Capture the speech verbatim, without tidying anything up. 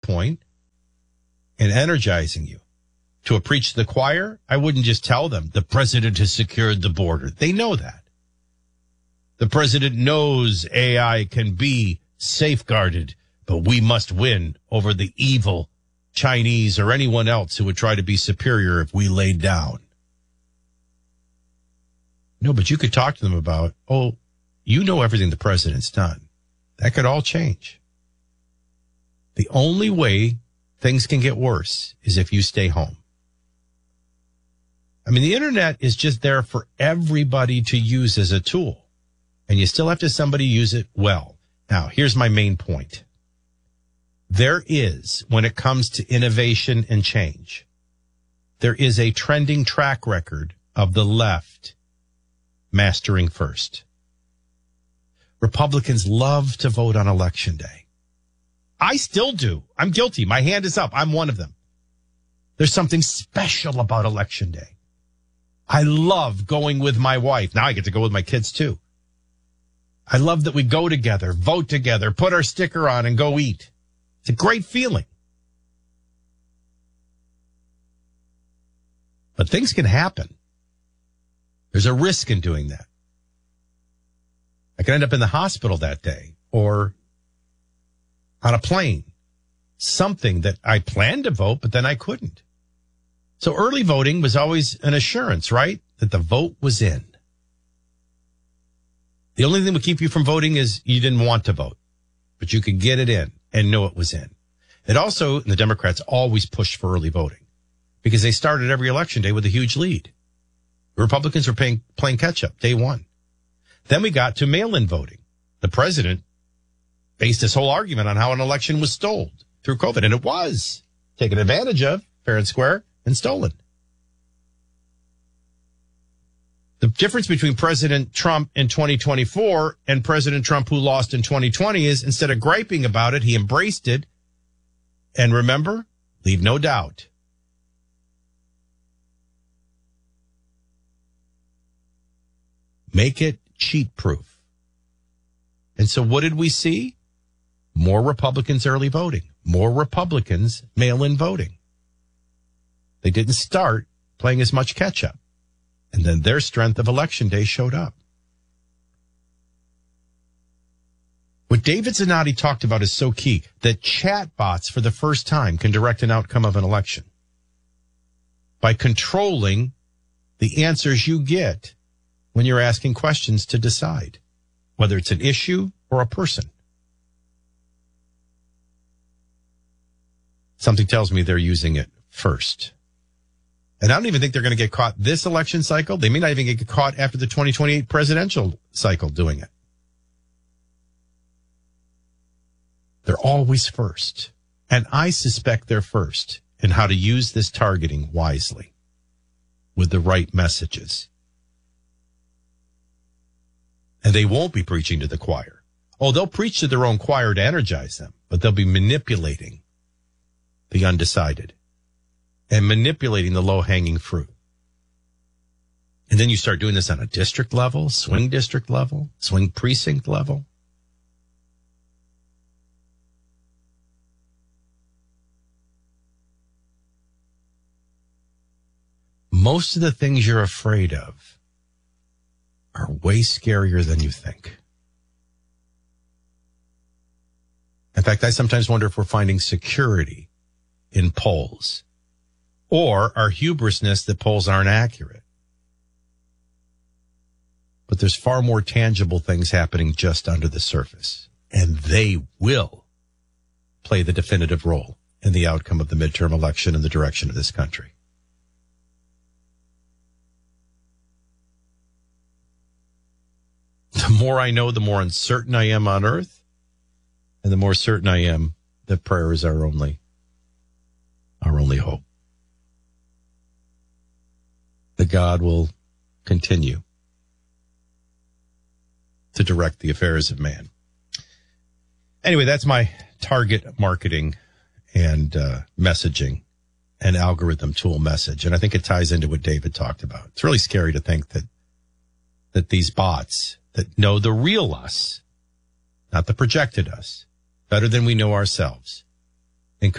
point and energizing you. To a preach to the choir, I wouldn't just tell them the president has secured the border. They know that. The president knows A I can be safeguarded, but we must win over the evil Chinese or anyone else who would try to be superior if we laid down. No, but you could talk to them about, oh, you know everything the president's done. That could all change. The only way things can get worse is if you stay home. I mean, the internet is just there for everybody to use as a tool, and you still have to somebody use it well. Now, here's my main point. There is, when it comes to innovation and change, there is a trending track record of the left mastering first. Republicans love to vote on election day. I still do. I'm guilty. My hand is up. I'm one of them. There's something special about election day. I love going with my wife. Now I get to go with my kids too. I love that we go together, vote together, put our sticker on and go eat. It's a great feeling. But things can happen. There's a risk in doing that. I could end up in the hospital that day or on a plane. Something that I planned to vote, but then I couldn't. So early voting was always an assurance, right? That the vote was in. The only thing that would keep you from voting is you didn't want to vote, but you could get it in and know it was in. It also, and the Democrats always pushed for early voting because they started every election day with a huge lead. The Republicans were playing, playing catch up day one. Then we got to mail-in voting. The president based his whole argument on how an election was stolen through COVID, and it was taken advantage of, fair and square, and stolen. The difference between President Trump in twenty twenty-four and President Trump who lost in twenty twenty is instead of griping about it, he embraced it. And remember, leave no doubt. Make it cheat-proof. And so what did we see? More Republicans early voting. More Republicans mail-in voting. They didn't start playing as much catch-up. And then their strength of election day showed up. What David Zanotti talked about is so key, that chatbots for the first time can direct an outcome of an election by controlling the answers you get when you're asking questions to decide whether it's an issue or a person. Something tells me they're using it first. And I don't even think they're going to get caught this election cycle. They may not even get caught after the twenty twenty-eight presidential cycle doing it. They're always first. And I suspect they're first in how to use this targeting wisely with the right messages. And they won't be preaching to the choir. Oh, they'll preach to their own choir to energize them, but they'll be manipulating the undecided and manipulating the low-hanging fruit. And then you start doing this on a district level, swing district level, swing precinct level. Most of the things you're afraid of are way scarier than you think. In fact, I sometimes wonder if we're finding security in polls, or our hubrisness that polls aren't accurate. But there's far more tangible things happening just under the surface, and they will play the definitive role in the outcome of the midterm election and the direction of this country. The more I know, the more uncertain I am on earth, and the more certain I am that prayer is our only, our only hope. That God will continue to direct the affairs of man. Anyway, that's my target marketing and uh, messaging and algorithm tool message. And I think it ties into what David talked about. It's really scary to think that that these bots that know the real us, not the projected us, better than we know ourselves,